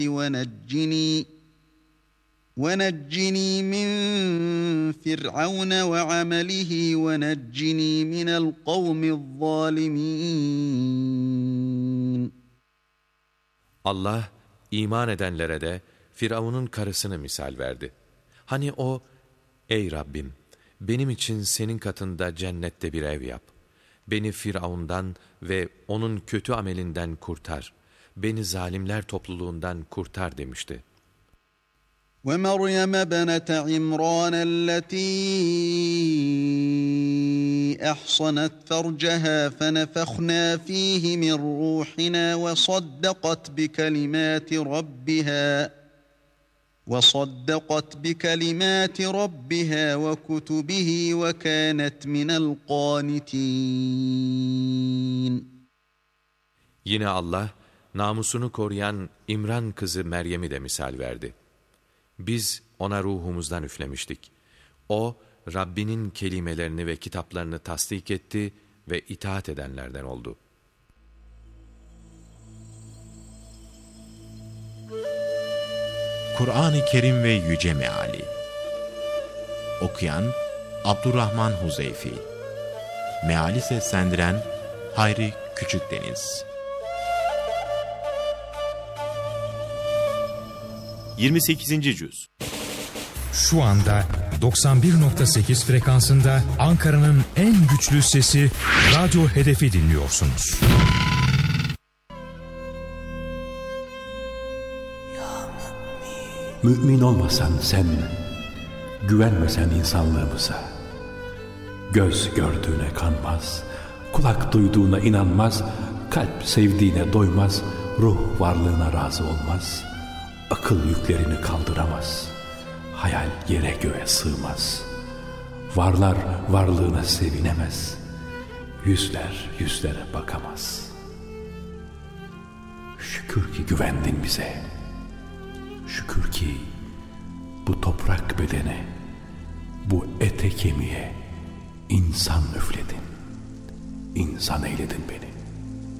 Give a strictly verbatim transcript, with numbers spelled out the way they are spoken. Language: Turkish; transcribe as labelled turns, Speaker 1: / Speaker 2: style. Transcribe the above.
Speaker 1: وَنَجِّنِي وَنَجِّنِي مِنْ فِرْعَوْنَ وَعَمَلِهِ وَنَجِّنِي مِنَ الْقَوْمِ الظَّالِمِينَ.
Speaker 2: Allah iman edenlere de Firavun'un karısını misal verdi. Hani o, ey Rabbim, benim için senin katında cennette bir ev yap. Beni Firavun'dan ve onun kötü amelinden kurtar. Beni zalimler topluluğundan kurtar demişti.
Speaker 1: وَمَرْيَمَ بَنَتَ عِمْرَانَ الَّتِي أَحْصَنَتْ فَرْجَهَا فَنَفَخْنَا فِيهِ مِنْ رُوحِنَا وَصَدَّقَتْ بِكَلِمَاتِ رَبِّهَا وَصَدَّقَتْ بِكَلِمَاتِ رَبِّهَا وَكُتُبِهِ وَكَانَتْ مِنَ الْقَانِتِينَ.
Speaker 2: Yine Allah, namusunu koruyan İmran kızı Meryem'i de misal verdi. Biz ona ruhumuzdan üflemiştik. O, Rabbinin kelimelerini ve kitaplarını tasdik etti ve itaat edenlerden oldu.
Speaker 3: Kur'an-ı Kerim ve Yüce Meali. Okuyan Abdurrahman Huzeyfi. Meali seslendiren Hayri Küçükdeniz.
Speaker 4: yirmi sekizinci cüz.
Speaker 5: Şu anda doksan bir nokta sekiz frekansında Ankara'nın en güçlü sesi Radyo Hedef'i dinliyorsunuz.
Speaker 6: Mümin olmasan sen, güvenmesen insanlığımıza, göz gördüğüne kanmaz, kulak duyduğuna inanmaz, kalp sevdiğine doymaz, ruh varlığına razı olmaz, akıl yüklerini kaldıramaz, hayal yere göğe sığmaz, varlar varlığına sevinemez, yüzler yüzlere bakamaz. Şükür ki güvendin bize, şükür ki bu toprak bedene, bu ete kemiğe insan üfledin, insan eyledin beni.